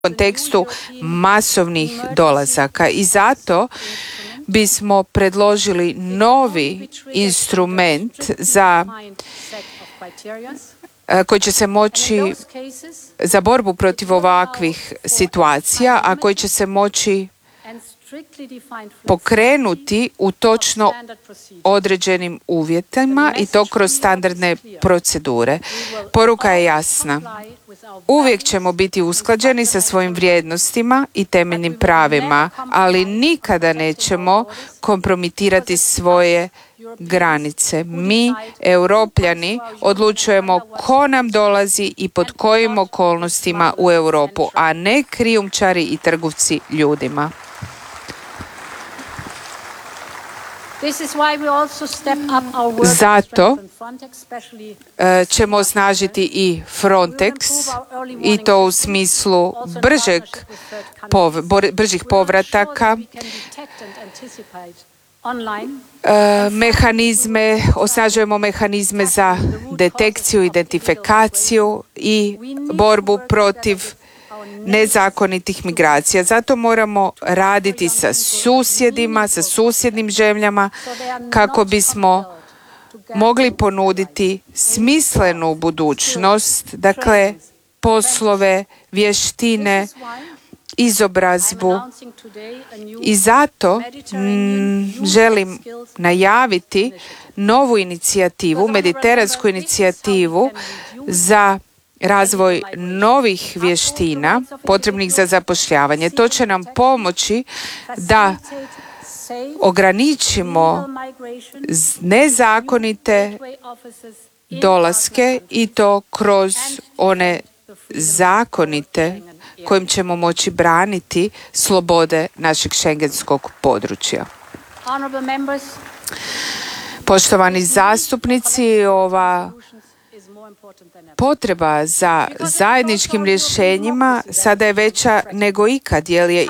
kontekstu masovnih dolazaka. I zato bismo predložili novi instrument koji će se moći za borbu protiv ovakvih situacija, a koji će se moći pokrenuti u točno određenim uvjetima i to kroz standardne procedure. Poruka je jasna. Uvijek ćemo biti usklađeni sa svojim vrijednostima i temeljnim pravima, ali nikada nećemo kompromitirati svoje granice. Mi, Europljani, odlučujemo ko nam dolazi i pod kojim okolnostima u Europu, a ne krijumčari i trgovci ljudima. Zato ćemo osnažiti i Frontex i to u smislu bržih povrataka, osnažujemo mehanizme za detekciju, identifikaciju i borbu protiv nezakonitih migracija. Zato moramo raditi sa susjedima, sa susjednim zemljama kako bismo mogli ponuditi smislenu budućnost, dakle poslove, vještine, izobrazbu. I zato želim najaviti novu inicijativu, mediteransku inicijativu za razvoj novih vještina potrebnih za zapošljavanje. To će nam pomoći da ograničimo nezakonite dolaske i to kroz one zakonite kojim ćemo moći braniti slobode našeg šengenskog područja. Poštovani zastupnici, ova potreba za zajedničkim rješenjima sada je veća nego ikad, jer je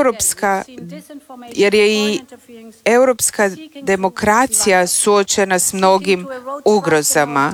i europska demokracija suočena s mnogim ugrozama.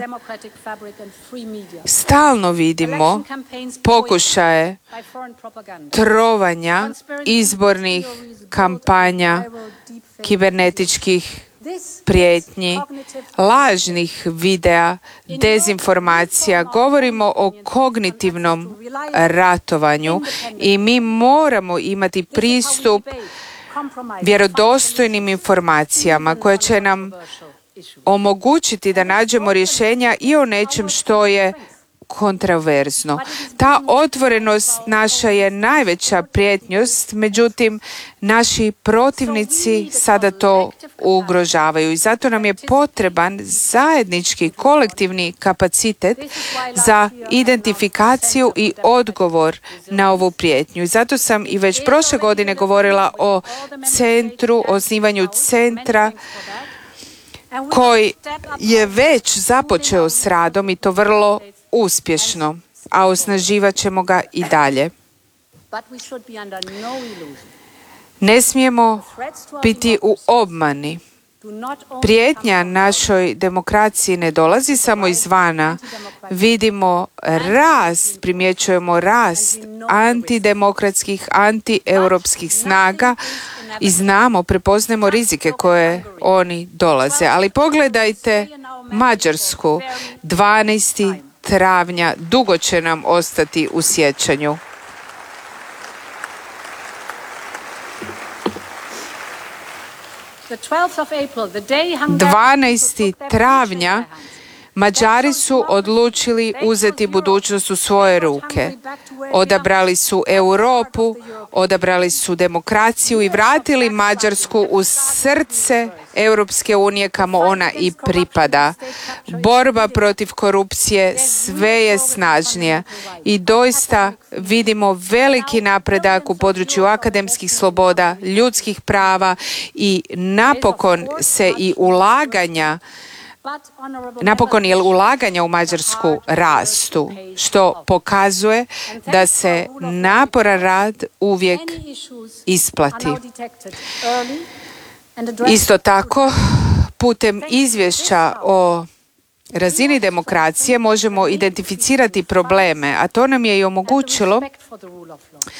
Stalno vidimo pokušaje trovanja izbornih kampanja, kibernetičkih prijetnji, lažnih videa, dezinformacija. Govorimo o kognitivnom ratovanju i mi moramo imati pristup vjerodostojnim informacijama koje će nam omogućiti da nađemo rješenja i o nečem što je kontroverzno. Ta otvorenost naša je najveća prijetnjost, međutim naši protivnici sada to ugrožavaju i zato nam je potreban zajednički kolektivni kapacitet za identifikaciju i odgovor na ovu prijetnju. I zato sam i već prošle godine govorila o osnivanju centra koji je već započeo s radom i to vrlo uspješno, a osnaživat ćemo ga i dalje. Ne smijemo biti u obmani. Prijetnja našoj demokraciji ne dolazi samo izvana. Vidimo primjećujemo rast antidemokratskih, antieuropskih snaga i prepoznajemo rizike koje oni dolaze. Ali pogledajte Mađarsku, 12. travnja, dugo će nam ostati u sjećanju. 12. travnja Mađari su odlučili uzeti budućnost u svoje ruke. Odabrali su Europu, odabrali su demokraciju i vratili Mađarsku u srce Europske unije kamo ona i pripada. Borba protiv korupcije sve je snažnija i doista vidimo veliki napredak u području akademskih sloboda, ljudskih prava i napokon ulaganja u Mađarsku rastu, što pokazuje da se naporan rad uvijek isplati. Isto tako, putem izvješća o razini demokracije možemo identificirati probleme, a to nam je i omogućilo